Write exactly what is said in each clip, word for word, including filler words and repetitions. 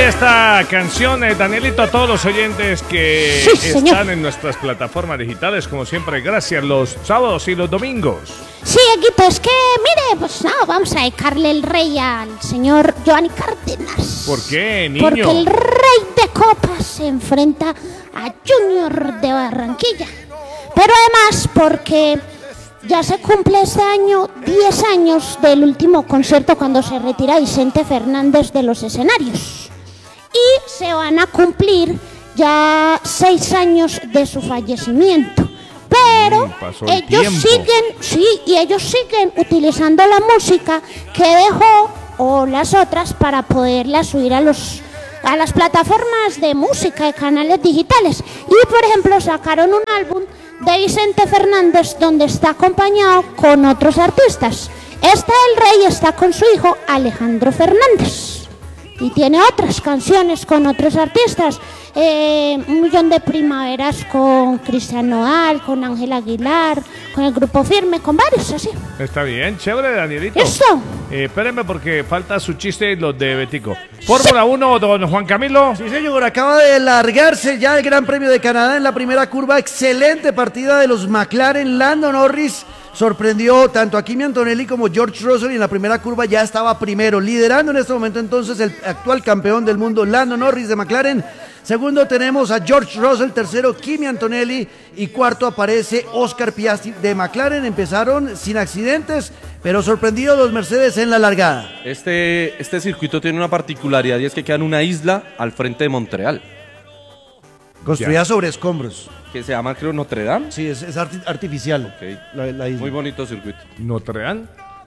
esta canción, eh, Danielito, a todos los oyentes que Sí, están señor. en nuestras plataformas digitales, como siempre, gracias, los sábados y los domingos. Sí, Eguito, es que, mire, pues no, vamos a dedicarle el rey al señor Giovanni Cárdenas. ¿Por qué, niño? Porque el rey de copas se enfrenta a Junior de Barranquilla. Pero además porque ya se cumple este año diez años del último concierto cuando se retira Vicente Fernández de los escenarios. Y se van a cumplir ya seis años de su fallecimiento. Pero Mm, pasó el ellos tiempo. siguen, sí, y ellos siguen utilizando la música que dejó o las otras para poderlas subir a los a las plataformas de música de canales digitales. Y por ejemplo sacaron un álbum de Vicente Fernández donde está acompañado con otros artistas. Este El Rey está con su hijo Alejandro Fernández. Y tiene otras canciones con otros artistas. Eh, un millón de primaveras con Cristian Nodal, con Ángel Aguilar, con el Grupo Firme, con varios así. Está bien, chévere, Danielito. ¿Listo? Eh, espérenme porque falta su chiste, los de Betico. Fórmula uno, don Juan Camilo. Sí, señor, acaba de largarse ya el Gran Premio de Canadá en la primera curva. Excelente partida de los McLaren. Lando Norris sorprendió tanto a Kimi Antonelli como George Russell y en la primera curva ya estaba primero, liderando en este momento entonces el actual campeón del mundo, Lando Norris de McLaren. Segundo tenemos a George Russell, tercero Kimi Antonelli y cuarto aparece Oscar Piastri de McLaren. Empezaron sin accidentes, pero sorprendidos los Mercedes en la largada. Este, este circuito tiene una particularidad y es que queda en una isla al frente de Montreal, Construida sobre escombros. que se llama, creo, Notre Dame. Sí, es, es arti- artificial. Ok. La, la isla. Muy bonito circuito. Notre Dame.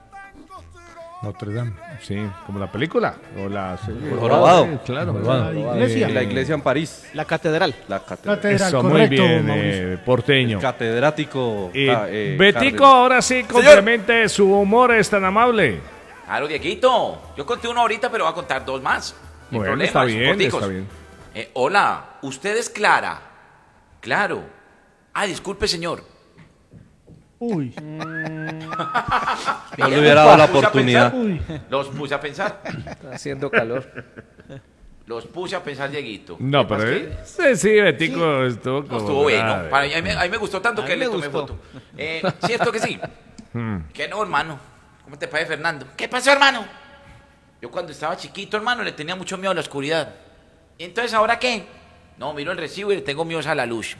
Notre Dame, sí, como la película. O la Jorobado. Sí, claro. La iglesia. Y la iglesia en París. La catedral. La catedral. Catedral, Eso, muy correcto, bien, Mauricio. eh, porteño. Catedrático. Eh, ah, eh, Betico, Cárdenas. ahora sí, complemente su humor, es tan amable. Claro, Dieguito. Yo conté uno ahorita, pero voy a contar dos más. Sin Bueno, problemas, está bien, corticos. está bien. Eh, hola, ¿usted es Clara? Claro. Ah, disculpe, señor. Uy, No le hubiera dado la Los puse a oportunidad. pensar. uy. Los puse a pensar. Está haciendo calor. Los puse a pensar, Dieguito. No, Lo que pero pasa es eh, sí, sí, Betico estuvo que como... no estuvo bueno. grave. Para mí, a, mí, a mí me gustó tanto A que mí le me tomé gustó. foto. Eh, ¿Cierto que sí? Hmm. Que no, hermano. ¿Cómo te parece, Fernando? ¿Qué pasó, hermano? Yo cuando estaba chiquito, hermano, le tenía mucho miedo a la oscuridad. ¿Y entonces ahora qué? No, miro el recibo y le tengo miedo a la luz.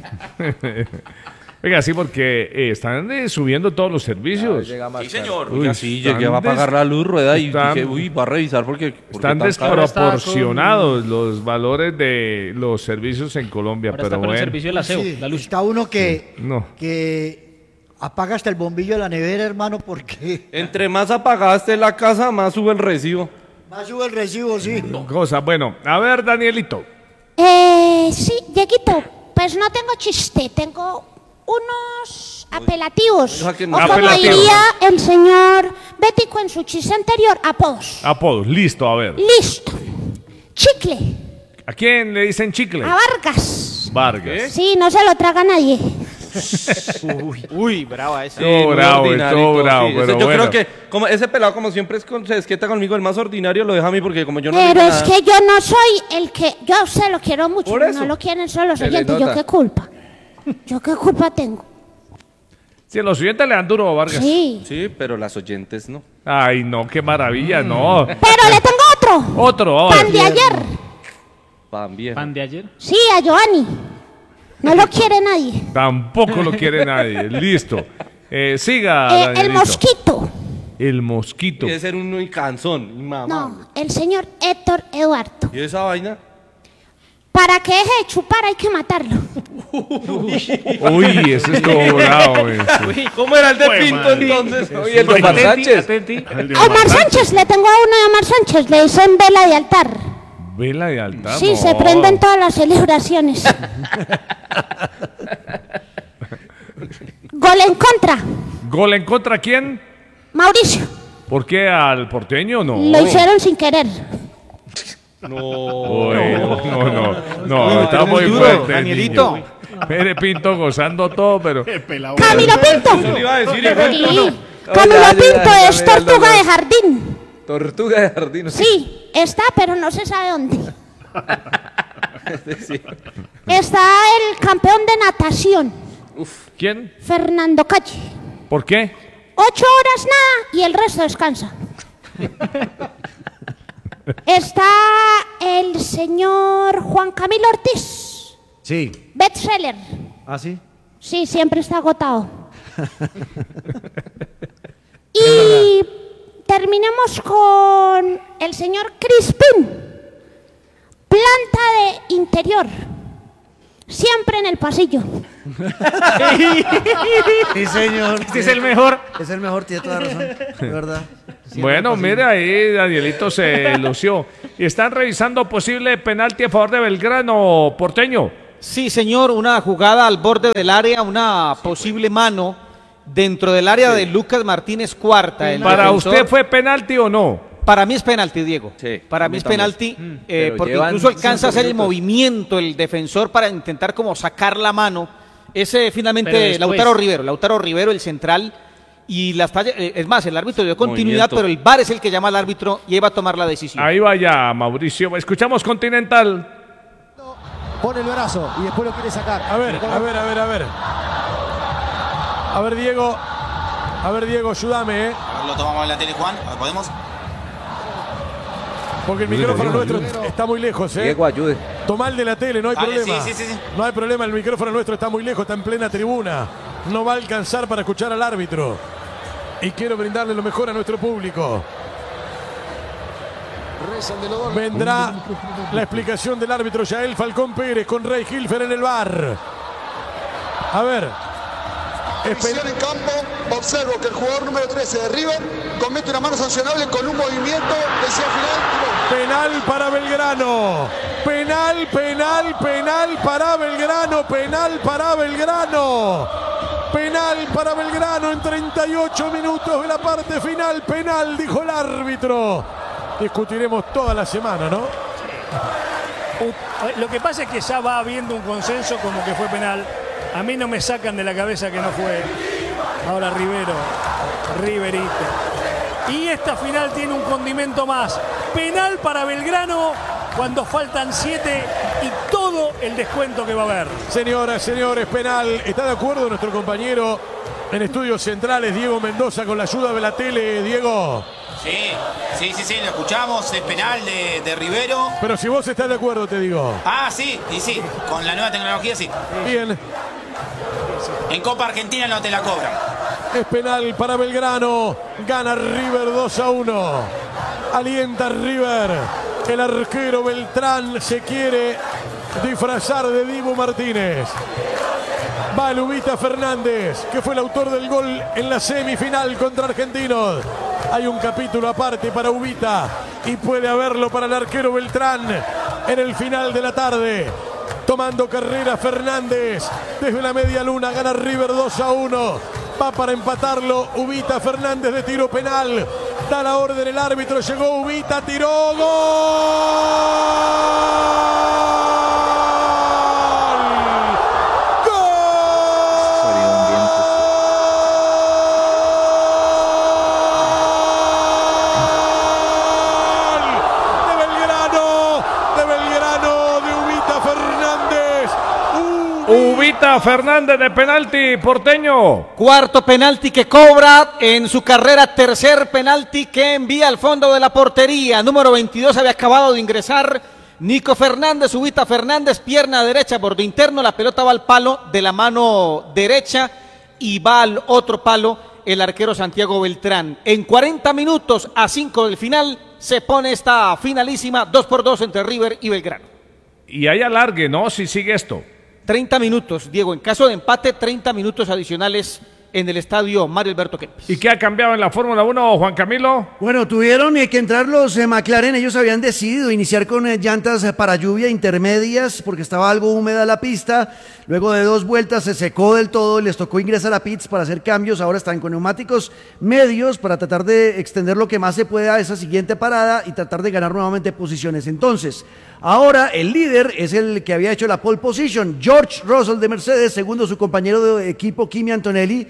Oiga, sí, porque eh, están eh, subiendo todos los servicios. Llega más Sí, caro. señor. Uy, Oiga, sí, están llegué a apagar la luz, rueda, y están- dije, uy, va a revisar porque... porque Están tan caro. desproporcionados los valores de los servicios en Colombia, Ahora pero está con el bueno. servicio del aseo, Sí, la luz. está uno que, No. que apaga hasta el bombillo de la nevera, hermano, porque Entre más apagaste la casa, más sube el recibo. más sube el recibo, sí. Cosa, bueno, a ver, Danielito. Eh, sí, Dieguito, pues no tengo chiste, tengo unos apelativos. Deja que O no- como Apelativos. diría el señor Bético en su chiste anterior, apodos. Apodos, listo, a ver. Listo. Chicle, ¿A quién le dicen chicle? a Vargas. Vargas. Sí, no se lo traga nadie. Uy, uy, brava esa. Sí, Estuvo muy bravo, ordinario, estuvo bravo, sí. pero Ese- yo bueno. creo que como ese pelado, como siempre es con- se desquieta conmigo, el más ordinario lo deja a mí porque como yo no Pero digo es nada- que yo no soy el que... Yo a usted lo quiero mucho, Por eso. no lo quieren solo los Se le oyentes. ¿Yo nota. qué culpa? ¿Yo qué culpa tengo? Si a los oyentes le dan duro a Vargas. Sí. Sí, pero las oyentes no. Ay, no, qué maravilla, no. Pero le tengo otro. Otro, a Pan ver. de ayer. También. ¿Pan de ayer? Sí, a Giovanni. No lo quiere nadie. Tampoco lo quiere nadie. Listo. Eh, siga, Eh, el Danielito. mosquito. El mosquito. Quiere ser un muy cansón, mi mamá. No, el señor Héctor Eduardo. ¿Y esa vaina? Para que deje de chupar hay que matarlo. Uy, ese estuvo bravo. ese. ¿Cómo era el de Fue Pinto madre. entonces? Oye, el de Omar Sánchez. El de A Omar Sánchez, le tengo a uno de Omar Sánchez. Le dicen vela de altar. Vela de altar. Sí, no. se prenden todas las celebraciones. Gol en contra. ¿Gol en contra quién? Mauricio. ¿Por qué al porteño? No. Lo hicieron sin querer. Uy, no, no, no, no, está muy duro, fuerte. Danielito. niño. Pere Pinto gozando todo, pero. Camilo Pinto. Eso le iba a decir y Sí. bueno, no. Camilo Dale, Pinto dale, es dale, tortuga dale. de jardín. Tortuga de jardín. Sí, está, pero no se sabe dónde. Sí. Está el campeón de natación, ¿Quién? Fernando Calle. ¿Por qué? Ocho horas nada y el resto descansa. Está el señor Juan Camilo Ortiz, Sí. bestseller. ¿Ah, sí? Sí, siempre está agotado. Y terminemos con el señor Crispin, planta de interior, siempre en el pasillo. Sí, señor. Este es el mejor. Es el mejor, tiene toda razón, de verdad. Siempre Bueno, posible. mire ahí, Danielito se lució. Y están revisando posible penalti a favor de Belgrano, porteño. Sí, señor, una jugada al borde del área, una posible mano dentro del área de Lucas Martínez Cuarta. el ¿Para defensor. usted fue penalti o no? Para mí es penalti, Diego. Sí, para a mí mí es también. penalti, Mm, eh, pero porque llevan incluso alcanza a hacer el cinco minutos. movimiento el defensor para intentar como sacar la mano. Ese Pero finalmente después- Lautaro Rivero, Lautaro Rivero, el central. Y las falla- eh, es más, el árbitro dio continuidad, Movimiento. pero el V A R es el que llama al árbitro y iba a tomar la decisión. Ahí vaya, Mauricio. Escuchamos Continental. Pone el brazo y después lo quiere sacar. A ver, a ver, a ver, a ver. A ver, Diego. A ver, Diego, ayúdame, ¿eh? Lo tomamos en la tele, Juan. ¿Podemos? Porque el micrófono nuestro está muy lejos, ¿eh? Diego, ayude. Tomá el de la tele, no hay Dale, problema. sí, sí, sí, sí. No hay problema, el micrófono nuestro está muy lejos, está en plena tribuna. No va a alcanzar para escuchar al árbitro. Y quiero brindarle lo mejor a nuestro público. Vendrá la explicación del árbitro Yael Falcón Pérez con Rey Hilfer en el bar. A ver. Visión en campo, observo que el jugador número trece de River comete una mano sancionable con un movimiento decía final. Penal para Belgrano. Penal, penal, penal para Belgrano. Penal para Belgrano. Penal para Belgrano en treinta y ocho minutos de la parte final. Penal, dijo el árbitro. Discutiremos toda la semana, ¿no? Lo que pasa es que ya va habiendo un consenso como que fue penal. A mí no me sacan de la cabeza que no fue. Ahora Rivero, Riverito. Y esta final tiene un condimento más. Penal para Belgrano cuando faltan siete y todo el descuento que va a haber. Señoras, señores, penal. ¿Está de acuerdo nuestro compañero en estudios centrales, Diego Mendoza, con la ayuda de la tele, Diego? Sí, sí, sí, sí, lo escuchamos. Es penal de, de Rivero. Pero si vos estás de acuerdo, te digo. Ah, sí, y sí. Con la nueva tecnología, sí. Bien. En Copa Argentina no te la cobran. Es penal para Belgrano. Gana River dos a uno. Alienta River. El arquero Beltrán se quiere disfrazar de Dibu Martínez. Va Lubita Fernández, que fue el autor del gol en la semifinal contra Argentinos. Hay un capítulo aparte para Ubita y puede haberlo para el arquero Beltrán en el final de la tarde. Tomando carrera Fernández desde la media luna, gana River dos a uno. Va para empatarlo Ubita Fernández de tiro penal. Da la orden el árbitro, llegó Ubita, tiró, Ubita Fernández de penalti, porteño. Cuarto penalti que cobra en su carrera, tercer penalti que envía al fondo de la portería. Número veintidós había acabado de ingresar Nico Fernández, Ubita Fernández, pierna derecha, borde interno, la pelota va al palo de la mano derecha y va al otro palo el arquero Santiago Beltrán. En cuarenta minutos a cinco del final se pone esta finalísima dos por dos entre River y Belgrano. Y hay alargue, ¿no? Si sigue esto. treinta minutos, Diego. En caso de empate, treinta minutos adicionales en el estadio Mario Alberto Kempes. ¿Y qué ha cambiado en la Fórmula uno, Juan Camilo? Bueno, tuvieron que entrar los eh, McLaren. Ellos habían decidido iniciar con eh, llantas eh, para lluvia intermedias porque estaba algo húmeda la pista. Luego de dos vueltas se secó del todo y les tocó ingresar a pits para hacer cambios. Ahora están con neumáticos medios para tratar de extender lo que más se pueda a esa siguiente parada y tratar de ganar nuevamente posiciones. Entonces, ahora el líder es el que había hecho la pole position, George Russell de Mercedes, segundo su compañero de equipo Kimi Antonelli,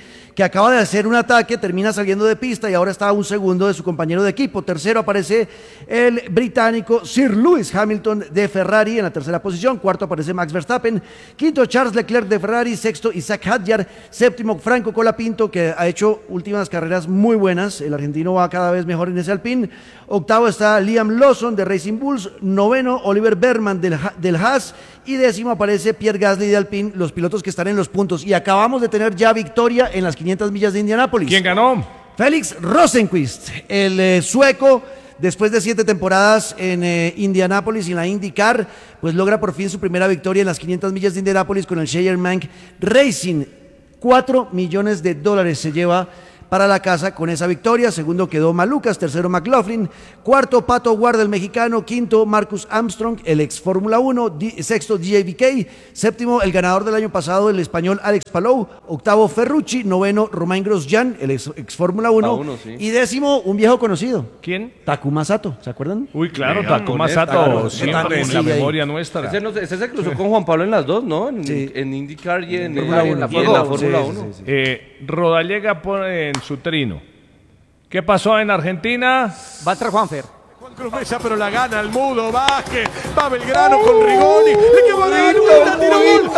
que acaba de hacer un ataque, termina saliendo de pista y ahora está a un segundo de su compañero de equipo. Tercero aparece el británico Sir Lewis Hamilton de Ferrari en la tercera posición. Cuarto aparece Max Verstappen. Quinto Charles Leclerc de Ferrari. Sexto Isaac Hadjar. Séptimo Franco Colapinto, que ha hecho últimas carreras muy buenas. El argentino va cada vez mejor en ese Alpine. Octavo está Liam Lawson de Racing Bulls. Noveno Oliver Berman del, del Haas. Y décimo aparece Pierre Gasly de Alpine, los pilotos que están en los puntos. Y acabamos de tener ya victoria en las quinientas millas de Indianápolis. ¿Quién ganó? Félix Rosenqvist, el eh, sueco, después de siete temporadas en eh, Indianápolis y en la IndyCar, pues logra por fin su primera victoria en las quinientas millas de Indianápolis con el Scheyermank Racing. Cuatro millones de dólares se lleva para la casa con esa victoria. Segundo quedó Malucas, tercero McLaughlin, cuarto Pato Ward, el mexicano, quinto Marcus Armstrong, el ex Fórmula uno, D sexto D J V K, séptimo el ganador del año pasado, el español Alex Palou, octavo Ferrucci, noveno Romain Grosjean, el ex, ex Fórmula uno, uno, sí. y décimo un viejo conocido. ¿Quién? Takuma Sato, ¿se acuerdan? Uy, claro, Vean, Takuma con esta, Sato, claro, siempre en la memoria nuestra. Ese, no, ese se cruzó con Juan Pablo en las dos, ¿no? En, Sí. en IndyCar y en, Fórmula en uno. la, y en la Fórmula Sí, sí, uno. sí, sí. Eh, Rodallega pone en su trino. ¿Qué pasó en Argentina? Va a entrar Juanfer. Juan Cruz Mesa, pero la gana el Mudo Vázquez. Va Belgrano con Rigoni. Le quedó a Belgrano, tiro gol.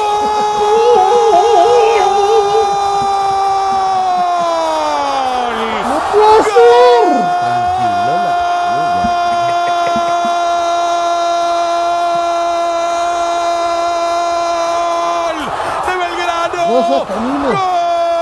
¡Gol! ¡No puede ser! ¡De Belgrano! Ojo, Camilo.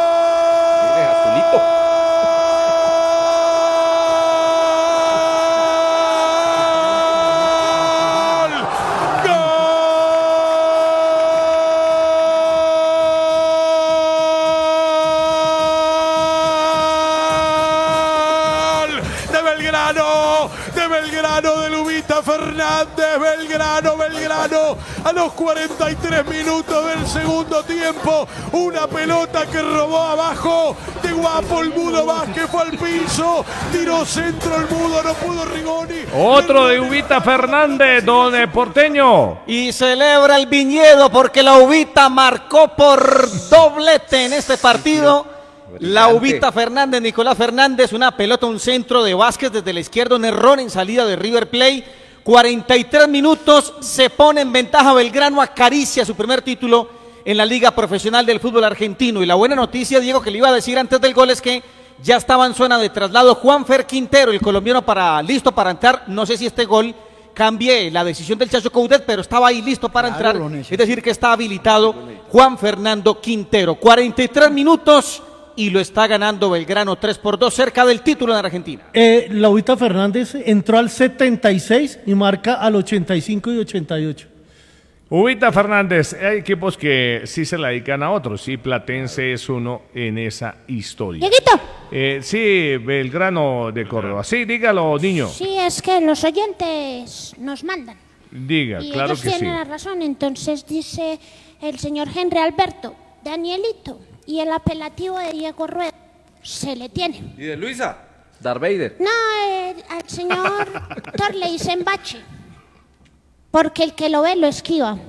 Fernández, Belgrano, Belgrano, a los cuarenta y tres minutos del segundo tiempo, una pelota que robó abajo, de guapo el Mudo Vázquez, fue al piso, tiró centro el Mudo, no pudo Rigoni. Otro de Ubita Fernández, don Porteño. Y celebra el Viñedo porque la Ubita marcó por doblete en este partido. La Ubita Fernández, Nicolás Fernández, una pelota, un centro de Vázquez desde la izquierda, un error en salida de River Plate. cuarenta y tres minutos, se pone en ventaja Belgrano, acaricia su primer título en la Liga Profesional del Fútbol Argentino. Y la buena noticia, Diego, que le iba a decir antes del gol es que ya estaba en zona de traslado Juanfer Quintero, el colombiano, para listo para entrar. No sé si este gol cambie la decisión del Chacho Coudet, pero estaba ahí listo para Claro, entrar. lo Es decir, que está habilitado Juan Fernando Quintero. cuarenta y tres minutos y lo está ganando Belgrano tres por dos, cerca del título en Argentina. Eh, la Ubita Fernández entró al setenta y seis y marca al ochenta y cinco y ochenta y ocho. Ubita Fernández, hay equipos que sí se la dedican a otros, sí, Platense es uno en esa historia. Dieguito. Eh, sí, Belgrano de Córdoba. Sí, dígalo, niño. Sí, es que los oyentes nos mandan. Diga, Y claro ellos que sí. tienen la razón. Entonces dice el señor Henry Alberto, Danielito, y el apelativo de Diego Rueda se le tiene. ¿Y de Luisa? Darth Vader. No, eh, al señor Thor le dicen bache, porque el que lo ve lo esquiva.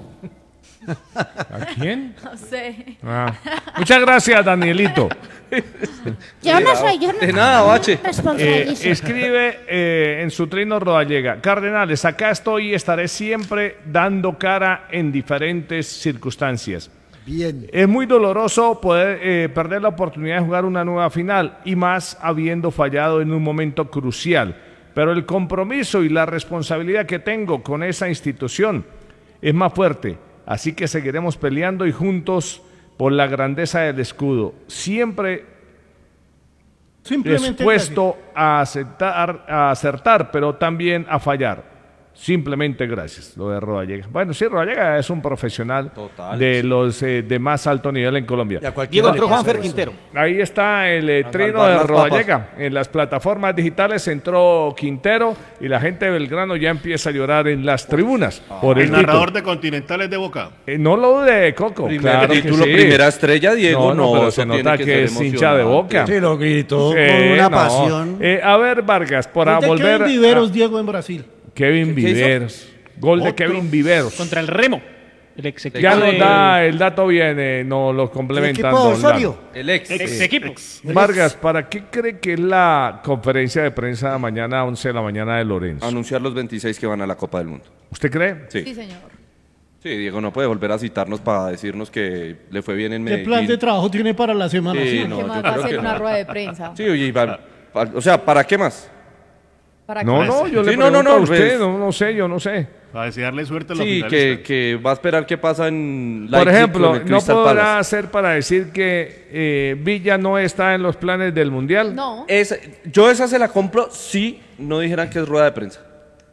¿A quién? No sé. Ah. Muchas gracias, Danielito. Yo no soy, yo no De nada, bache. Eh, responsabilizo. escribe eh, en su trino Rodallega: Cardenales, acá estoy y estaré siempre dando cara en diferentes circunstancias. Bien. Es muy doloroso poder eh, perder la oportunidad de jugar una nueva final y más habiendo fallado en un momento crucial. Pero el compromiso y la responsabilidad que tengo con esa institución es más fuerte. Así que seguiremos peleando y juntos por la grandeza del escudo. Siempre Simplemente dispuesto a aceptar, a acertar, pero también a fallar. Simplemente gracias, lo de Rodallega. Bueno, sí, Rodallega es un profesional Total, de sí. los eh, de más alto nivel en Colombia. Diego entró Juanfer Quintero. Ahí está el eh, A trino salvar de las Rodallega. En las plataformas digitales entró Quintero y la gente de Belgrano ya empieza a llorar en las tribunas por el, El narrador título. de Continentales de Boca. Eh, no lo de Coco, Primer claro que título, sí. primera estrella, Diego, no, pero eso se tiene nota que que, ser es hincha de emocionante. Boca. Sí, lo gritó Sí, con una no. pasión. Eh, a ver, Vargas, para Gol de volver Kevin Viveros, a Diego, en Brasil. Kevin ¿Qué hizo? Viveros. Gol de Otro. Kevin Viveros. Contra el Remo. El ex equipo Ya nos de- da el dato bien, eh, nos lo complementan. equipo de don Lalo. Osorio. El ex. Ex Eh, equipo. Vargas, ¿para qué cree que es la conferencia de prensa mañana a once de la mañana de Lorenzo? Anunciar los veintiséis que van a la Copa del Mundo. ¿Usted cree? Sí. Sí, señor. Sí, Diego no puede volver a citarnos para decirnos que le fue bien en ¿Qué Medellín. plan de trabajo tiene para la semana? Sí, Sí. no, ¿Qué yo más va creo a hacer que una no. rueda de prensa? Sí, oye, y va- pa- o sea, ¿para qué más? ¿Para No, qué? no, yo Sí, le no, pregunto no, no, a usted, pues- no, no sé, yo no sé. Para desearle suerte a los Sí, finalistas. que, que va a esperar qué pasa en Por Leipzig ejemplo, con el ¿no Crystal podrá Palace. ser para decir que eh, Villa no está en los planes del Mundial? No. Esa- yo esa se la compro si no dijeran que es rueda de prensa.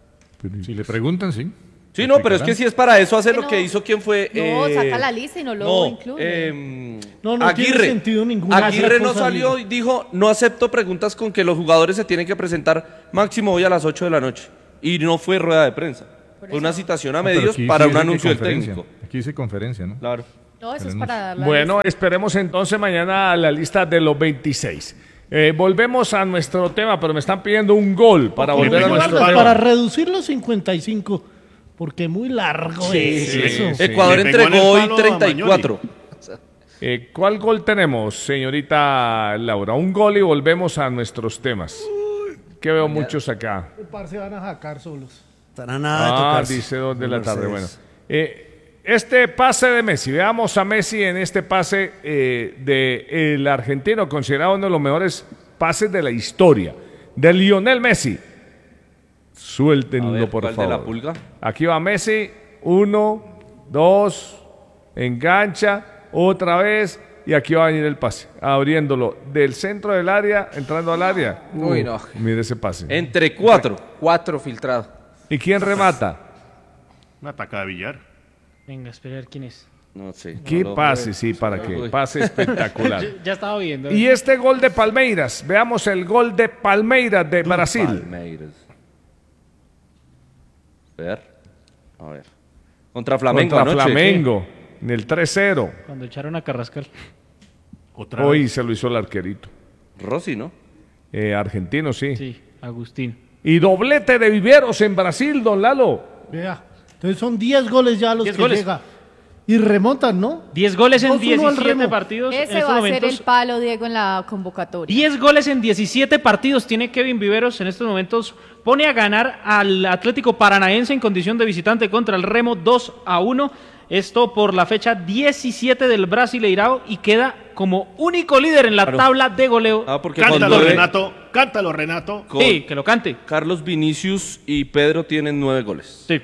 Si le preguntan, sí. Sí, no, pero es que si es para eso hacer Que lo que no. hizo quién fue. No, eh, saca la lista y no lo no, incluye. em, No, no tiene Aguirre. sentido ninguna Aguirre no cosa, salió amigo. y dijo, no acepto preguntas con que los jugadores se tienen que presentar máximo hoy a las ocho de la noche. Y no fue rueda de prensa. Fue una citación a No, pero medios aquí para sí un dice que anuncio del conferencia. técnico. Aquí dice conferencia, ¿no? Claro. No, eso es Tenemos- para dar la Bueno, esperemos entonces mañana a la lista de los veintiséis. Eh, volvemos a nuestro tema, pero me están pidiendo un gol para Porque volver a Vargas, nuestro para tema. reducir los cincuenta y cinco, porque muy largo es sí, eso. sí. Ecuador Le pegó en entregó el hoy palo a treinta y cuatro. Eh, ¿Cuál gol tenemos, señorita Laura? Un gol y volvemos a nuestros temas. Que veo muchos acá. Par se van a jacar solos. Estará nada de Ah, tocarse. dice dos de la Mercedes. tarde. Bueno, Eh, este pase de Messi, veamos a Messi en este pase eh, de el argentino, considerado uno de los mejores pases de la historia, de Lionel Messi. A Suéltenlo, ver, por ¿cuál favor. de la pulga? Aquí va Messi, uno, dos, engancha, otra vez, y aquí va a venir el pase, abriéndolo del centro del área, entrando al área. Uy, no. Mire ese pase. Entre cuatro. Cuatro filtrados. ¿Y quién remata? Una ataca de Villar. Venga, esperar quién es. No sé. ¿Qué no lo- pase? Sí, para qué. Uy. Pase espectacular. Ya, ya estaba viendo. Y este gol de Palmeiras, veamos el gol de Palmeiras de Brasil. Palmeiras. A ver. A ver. Contra Flamengo Contra anoche. Flamengo, en el tres cero. Cuando echaron a Carrascal. Otra Hoy vez. se lo hizo el arquerito. Rossi, ¿no? Eh, argentino, sí. Sí, Agustín. Y doblete de Viveros en Brasil, don Lalo. Vea, entonces son diez goles ya los diez que goles. llega. Y remontan, ¿no? diez goles en dos uno al diecisiete Remo. partidos. en Ese estos va a ser el momentos. palo, Diego, en la convocatoria. diez goles en diecisiete partidos tiene Kevin Viveros en estos momentos. Pone a ganar al Atlético Paranaense en condición de visitante contra el Remo dos a uno. Esto por la fecha diecisiete del Brasileirao y queda como único líder en la Claro. lavla de goleo. Ah, porque Cántalo, con nueve- Renato. Cántalo, Renato. con Sí, que lo cante. Carlos Vinicius y Pedro tienen nueve goles. Sí.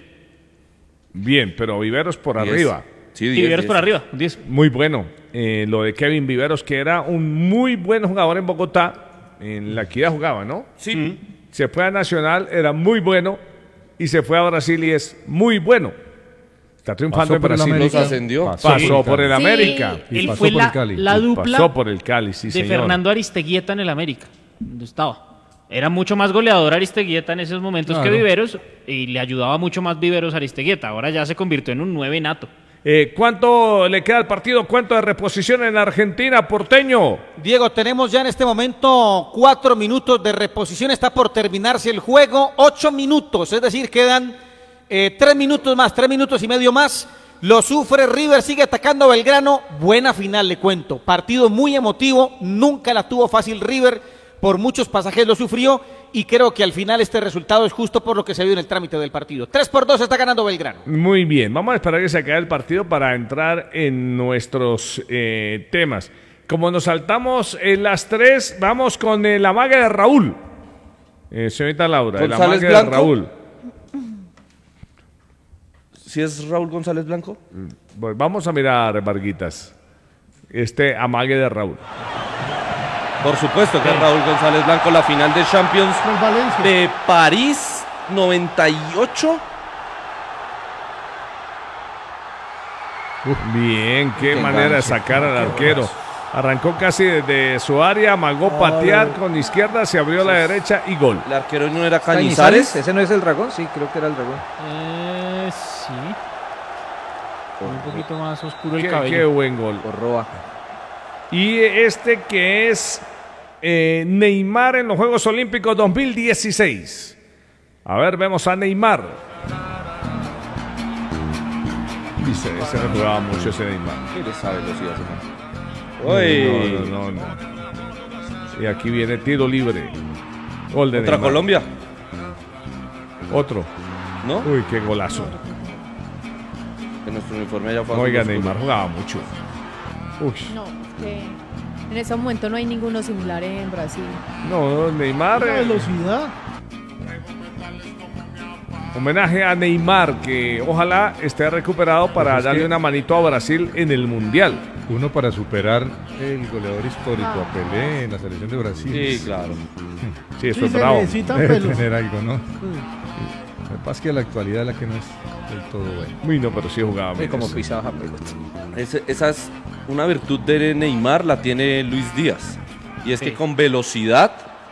Bien, pero Viveros por Diez. arriba. Sí, Y diez, Viveros diez. por arriba. diez. Muy bueno. Eh, lo de Kevin Viveros, que era un muy buen jugador en Bogotá. En la equidad jugaba, ¿no? Sí. Se fue a Nacional, era muy bueno. Y se fue a Brasil y es muy bueno. Está triunfando Pasó en por el Brasil. América. Los ascendió. Pasó Sí. por el Sí. América. Y Él pasó fue por la, el Cali. la Y dupla pasó por el Cali, sí, de señor. Fernando Aristeguieta en el América, donde estaba. Era mucho más goleador Aristeguieta en esos momentos Claro. que Viveros y le ayudaba mucho más Viveros a Aristeguieta. Ahora ya se convirtió en un nueve nato. Eh, ¿Cuánto le queda al partido? ¿Cuánto de reposición en Argentina, porteño? Diego, tenemos ya en este momento cuatro minutos de reposición. Está por terminarse el juego. Ocho minutos, es decir, quedan eh, tres minutos más, tres minutos y medio más. Lo sufre River, sigue atacando a Belgrano. Buena final, le cuento. Partido muy emotivo. Nunca la tuvo fácil River. Por muchos pasajes lo sufrió. Y creo que al final este resultado es justo por lo que se vio en el trámite del partido. tres por dos está ganando Belgrano. Muy bien, vamos a esperar que se acabe el partido para entrar en nuestros eh, temas. Como nos saltamos en las tres, vamos con el amague de Raúl. Eh, señorita Laura, el González amague Blanco. de Raúl. ¿Si es Raúl González Blanco? Bueno, vamos a mirar, Varguitas, este amague de Raúl. Por supuesto que es Raúl González Blanco, la final de Champions Con Valencia. de París noventa y ocho. Bien, qué Qué manera de enganche, sacar al qué arquero. golazo. Arrancó casi desde su área, amagó patear con izquierda, se abrió a la derecha y gol. El arquero no era ¿Cañizares? Cañizares. ¿Ese no es el dragón? Sí, creo que era el dragón. Eh, sí. Un poquito más oscuro el Qué, cabello. qué buen gol. Por Roa. Y este que es eh, Neymar en los Juegos Olímpicos dos mil dieciséis. A ver, vemos a Neymar. Dice, se me jugaba mucho ese Neymar. ¿Qué le sabe velocidad, No, Uy. no, no, no. Y aquí viene tiro libre. Gol de ¿Contra Neymar. Colombia? Otro. ¿No? Uy, qué golazo. Que nuestro uniforme ya fue Oiga, azul Neymar oscuro. jugaba mucho. Uy. No, que en ese momento no hay ninguno similar en Brasil. No, Neymar. La eh, velocidad. Homenaje a Neymar, que ojalá esté recuperado para Pues es darle que- una manito a Brasil en el Mundial. Uno para superar el goleador histórico a Pelé en la selección de Brasil. Sí, claro. Sí, eso Sí, es se bravo. necesitan Debe pelos. tener algo, ¿no? Lo que pasa es que la actualidad es la que no es del todo buena. Uy, no, pero sí jugaba Y bien. como ese. pisaba pelota. Ese- esa es una virtud de Neymar, la tiene Luis Díaz. Y es Sí. que con velocidad,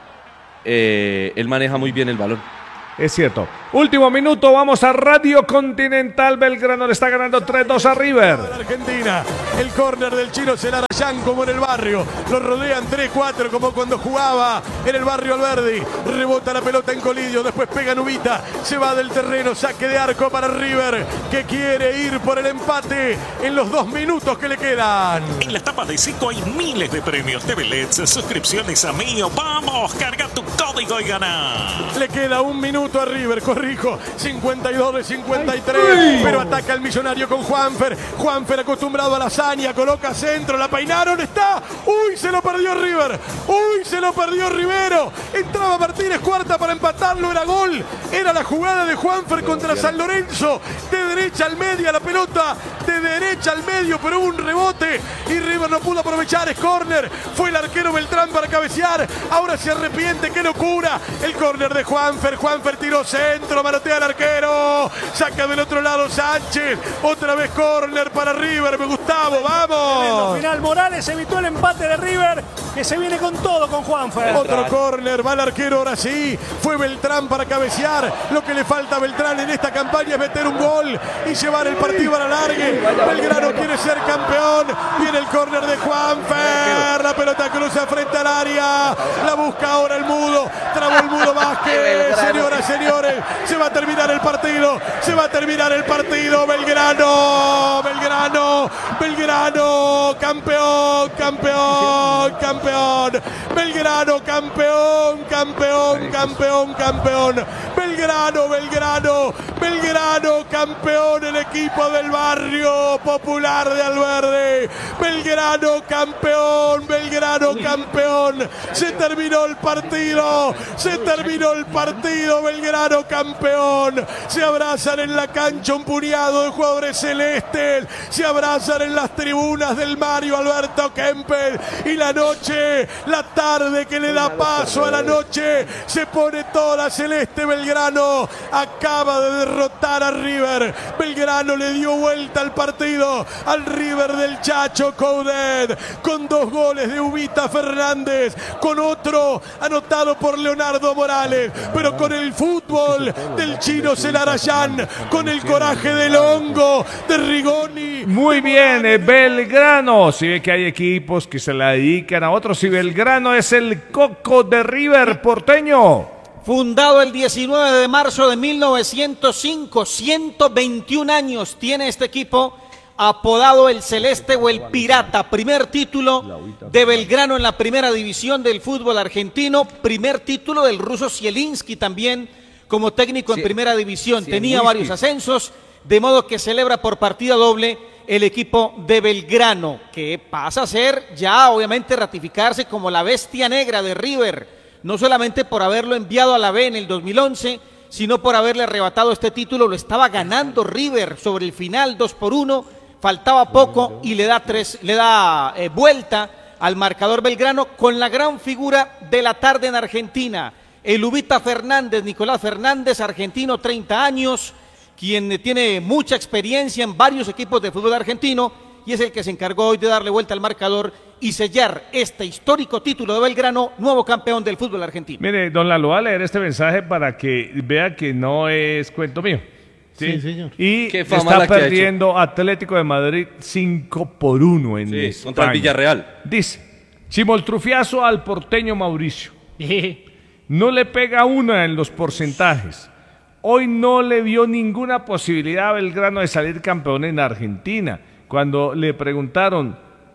eh, él maneja muy bien el balón. Es cierto. Último minuto, vamos a Radio Continental. Belgrano le está ganando tres dos a River. Argentina, el córner del chino Celarayán como en el barrio, lo rodean tres cuatro como cuando jugaba en el barrio Alberdi, rebota la pelota en Colidio, después pega Nubita, se va del terreno, saque de arco para River, que quiere ir por el empate en los dos minutos que le quedan. En la etapa de cinco hay miles de premios de billets, suscripciones a Mío. Vamos, carga tu código y gana. Le queda un minuto a River, corrijo, cincuenta y dos de cincuenta y tres, pero ataca el millonario con Juanfer, Juanfer acostumbrado a la hazaña, coloca centro, la peinaron, está, uy, se lo perdió River, uy, se lo perdió Rivero, entraba Martínez Cuarta para empatarlo, era gol, era la jugada de Juanfer contra San Lorenzo, de derecha al medio la pelota, de derecha al medio, pero hubo un rebote y River no pudo aprovechar, es córner, fue el arquero Beltrán para cabecear, ahora se arrepiente, qué locura, el córner de Juanfer, Juanfer tiró centro, manotea al arquero, saca del otro lado Sánchez, otra vez córner para River, me Gustavo, vamos. Final Morales evitó el empate de River, que se viene con todo con Juanfer. Otro córner, va el arquero ahora sí, fue Beltrán para cabecear, lo que le falta a Beltrán en esta campaña es meter un gol y llevar el partido a la largue, Belgrano quiere ser campeón, viene el córner de Juanfer, la pelota cruza frente al área, la busca ahora el Mudo, trabó el Mudo Vázquez, señoras, señores, se va a terminar el partido, se va a terminar el partido, Belgrano, Belgrano, Belgrano, campeón, campeón, campeón, Belgrano, campeón, campeón, campeón, campeón, Belgrano, Belgrano, Belgrano, campeón, el equipo del barrio popular de Alverde, Belgrano, campeón, Belgrano, campeón, se terminó el partido, se terminó el partido, Belgrano, campeón, se abrazan en la cancha un puñado de jugadores celestes, se abrazan en las tribunas del Mario Alberto Kempel y la noche, la tarde que le da paso a la noche, se pone toda celeste. Belgrano acaba de derrotar a River, Belgrano le dio vuelta al partido al River del Chacho Coudet, con dos goles de Ubita Fernández, con otro anotado por Leonardo Morales, pero con el fútbol del chino Celarayán, con el coraje del hongo de Rigoni. Muy bien, eh, Belgrano. Si ve que hay equipos que se la dedican a otros, y Belgrano es el coco de River porteño. Fundado el diecinueve de marzo de mil novecientos cinco, ciento veintiún años tiene este equipo, apodado el Celeste o el Pirata. Primer título de Belgrano en la primera división del fútbol argentino, primer título del ruso Zielinski también como técnico en primera división. Tenía varios ascensos, de modo que celebra por partida doble el equipo de Belgrano, que pasa a ser ya obviamente ratificarse como la bestia negra de River, no solamente por haberlo enviado a la B en el dos mil once, sino por haberle arrebatado este título. Lo estaba ganando River sobre el final, dos por uno, faltaba poco y le da, tres, le da eh, vuelta al marcador Belgrano con la gran figura de la tarde en Argentina, el Ubita Fernández, Nicolás Fernández, argentino, treinta años, quien tiene mucha experiencia en varios equipos de fútbol argentino y es el que se encargó hoy de darle vuelta al marcador y sellar este histórico título de Belgrano, nuevo campeón del fútbol argentino. Mire, don Lalo, voy a leer este mensaje para que vea que no es cuento mío. Sí, Sí, señor. Y Qué fama está la que ha perdiendo Atlético de Madrid cinco por uno en Sí, España. contra el Villarreal. Dice, chimoltrufiazo al porteño Mauricio. No le pega una en los porcentajes. hoy no le vio ninguna posibilidad a Belgrano de salir campeón en Argentina. Cuando le preguntaron,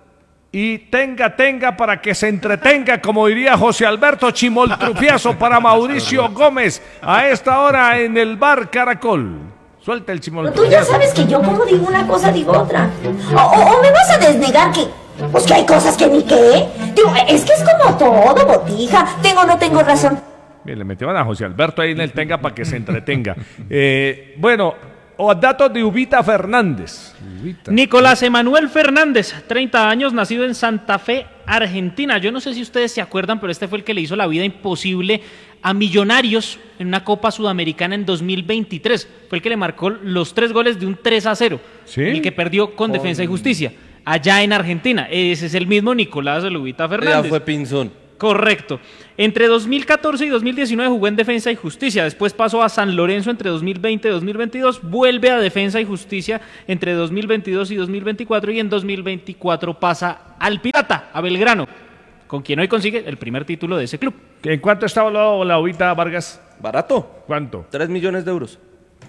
y tenga, tenga para que se entretenga, como diría José Alberto Chimoltrufiazo para Mauricio Gómez, a esta hora en el bar Caracol. Suelta el Chimoltrufiazo. Tú ya sabes que yo como digo una cosa, digo otra. O, o, o me vas a desnegar que, pues que hay cosas que ni qué. Digo, es que es como todo, botija. Tengo o no tengo razón. Bien, le metieron a José Alberto ahí en el tenga para que se entretenga. Eh, bueno, o datos de Ubita Fernández. Ubita. Nicolás Emanuel Fernández, treinta años, nacido en Santa Fe, Argentina. Yo no sé si ustedes se acuerdan, pero este fue el que le hizo la vida imposible a Millonarios en una Copa Sudamericana en dos mil veintitrés. Fue el que le marcó los tres goles de un tres a cero. ¿Sí? El que perdió con, con Defensa y Justicia, allá en Argentina. Ese es el mismo Nicolás Ubita Fernández. Ya fue Pinzón. Correcto. Entre dos mil catorce y dos mil diecinueve jugó en Defensa y Justicia, después pasó a San Lorenzo entre dos mil veinte y dos mil veintidós, vuelve a Defensa y Justicia entre dos mil veintidós y dos mil veinticuatro y en dos mil veinticuatro pasa al Pirata, a Belgrano, con quien hoy consigue el primer título de ese club. ¿En cuánto está valorado la Ubita, Vargas? Barato. ¿Cuánto? Tres millones de euros.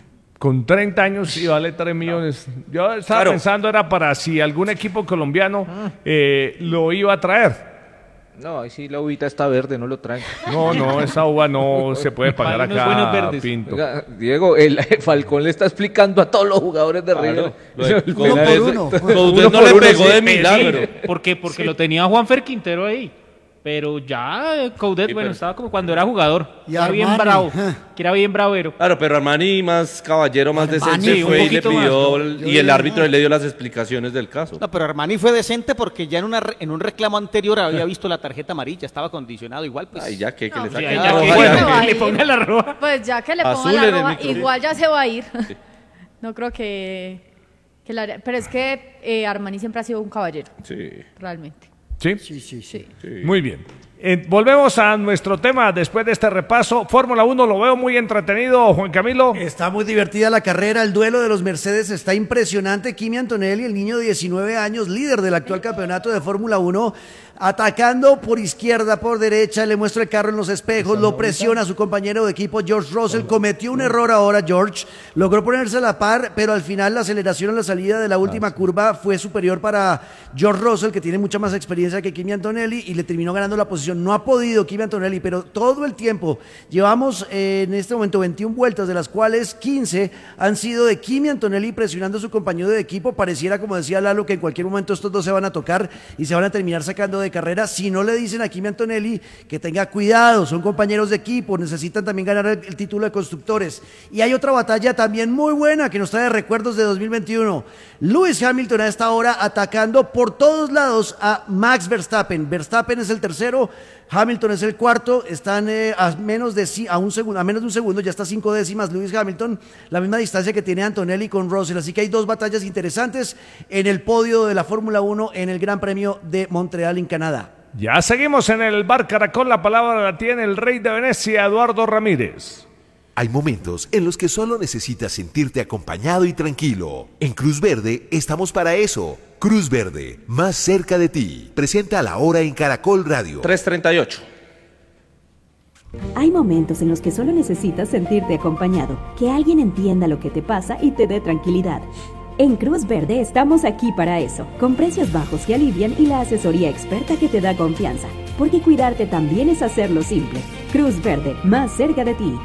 Con treinta años y vale tres millones. Yo estaba Claro. pensando era para si algún equipo colombiano eh, lo iba a traer. No, ahí sí la uvita está verde, no lo traen. No, no, esa uva no se puede pagar Hay unos acá, buenos verdes. Pinto. Oiga, Diego, el Falcón le está explicando a todos los jugadores de River. Uno por uno. Coudet no le pegó de milagro. ¿Por qué? Porque lo tenía Juanfer Quintero ahí. Pero ya eh, Coudet, Sí, bueno, pero- estaba como cuando era jugador. Y Que era bien Armani, bravo. ah. Que era bien bravero. Claro, pero Armani más caballero, más Armani, decente un fue y le poquito más, pidió, ¿no? el- Yo y el diría, árbitro ah. le dio las explicaciones del caso. No, pero Armani fue decente porque ya en, una, re- en un reclamo anterior había visto la tarjeta amarilla, estaba condicionado igual. Pues. Ay, ya que, que No, le pues saquen ya la que- roja, ya ya. que le ponga la roja. Pues ya que le Azul pongan en la el roja, micrófono. igual ya se va a ir. No creo que, que la- pero es que eh, Armani siempre ha sido un caballero, Sí. realmente. ¿Sí? Sí, sí, sí. Muy bien. Eh, volvemos a nuestro tema después de este repaso. Fórmula uno lo veo muy entretenido, Juan Camilo. Está muy divertida la carrera, el duelo de los Mercedes está impresionante. Kimi Antonelli, el niño de diecinueve años, líder del actual campeonato de Fórmula uno, atacando por izquierda, por derecha, le muestra el carro en los espejos, lo presiona a su compañero de equipo George Russell, cometió un error ahora George, logró ponerse a la par, pero al final la aceleración a la salida de la última curva fue superior para George Russell, que tiene mucha más experiencia que Kimi Antonelli, y le terminó ganando la posición. No ha podido Kimi Antonelli, pero todo el tiempo, llevamos eh, en este momento veintiuna vueltas, de las cuales quince han sido de Kimi Antonelli presionando a su compañero de equipo. Pareciera, como decía Lalo, que en cualquier momento estos dos se van a tocar y se van a terminar sacando de carrera. Si no le dicen a Kimi Antonelli que tenga cuidado, son compañeros de equipo, necesitan también ganar el, el título de constructores. Y hay otra batalla también muy buena que nos trae recuerdos de dos mil veintiuno. Lewis Hamilton a esta hora atacando por todos lados a Max Verstappen. Verstappen es el tercero, Hamilton es el cuarto, están eh, a, menos de, ci- a, un segundo, a menos de un segundo, ya está cinco décimas Lewis Hamilton, la misma distancia que tiene Antonelli con Russell, así que hay dos batallas interesantes en el podio de la Fórmula uno en el Gran Premio de Montreal en Canadá. Ya seguimos en el bar Caracol, la palabra la tiene el rey de Venecia, Eduardo Ramírez. Hay momentos en los que solo necesitas sentirte acompañado y tranquilo. En Cruz Verde estamos para eso. Cruz Verde, más cerca de ti. Presenta la hora en Caracol Radio. tres treinta y ocho. Hay momentos en los que solo necesitas sentirte acompañado, que alguien entienda lo que te pasa y te dé tranquilidad. En Cruz Verde estamos aquí para eso, con precios bajos que alivian y la asesoría experta que te da confianza, porque cuidarte también es hacerlo simple. Cruz Verde, más cerca de ti.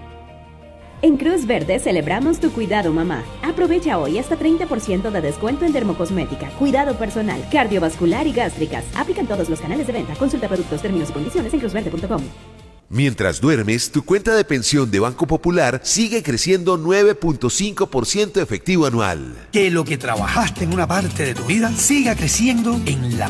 En Cruz Verde celebramos tu cuidado, mamá. Aprovecha hoy hasta treinta por ciento de descuento en dermocosmética, cuidado personal, cardiovascular y gástricas. Aplican todos los canales de venta. Consulta productos, términos y condiciones en cruz verde punto com. Mientras duermes, tu cuenta de pensión de Banco Popular sigue creciendo nueve punto cinco por ciento efectivo anual. Que lo que trabajaste en una parte de tu vida siga creciendo en la